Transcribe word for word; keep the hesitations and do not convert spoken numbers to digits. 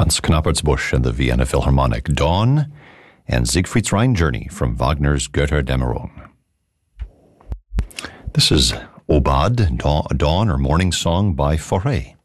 Hans Knappertsbusch and the Vienna Philharmonic, Dawn, and Siegfried's Rhine Journey from Wagner's Götterdämmerung. This is Obad, Dawn or Morning Song by Fauré.